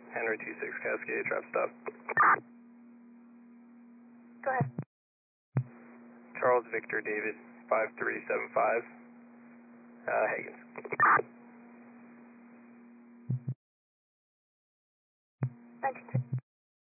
Henry 26 Cascade, trap stop. Go ahead. Charles Victor David 5375, Higgins.